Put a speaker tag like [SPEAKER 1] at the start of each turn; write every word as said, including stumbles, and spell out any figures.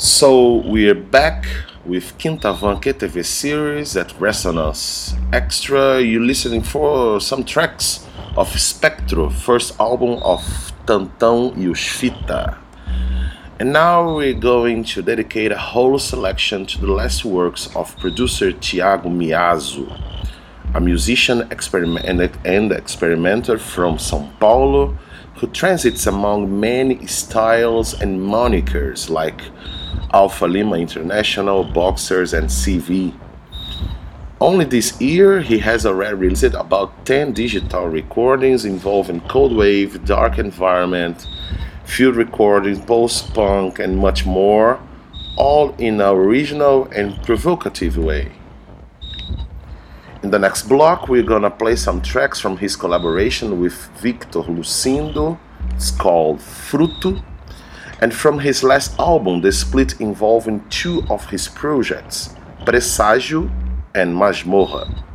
[SPEAKER 1] So we're back with Quinta Van Q T V series at Resonance Extra. You're listening for some tracks of Spectro, first album of Tantão e os Fita. And now we're going to dedicate a whole selection to the last works of producer Thiago Miazzo, a musician experiment and experimenter from São Paulo who transits among many styles and monikers like Alpha Lima International, Boxers, and C V. Only this year, he has already released about ten digital recordings involving cold wave, dark environment, field recordings, post-punk, and much more, all in an original and provocative way. In the next block, we're gonna play some tracks from his collaboration with Victor Lucindo. It's called Fruto. And from his last album, the split involving two of his projects, Presságio and Masmorra.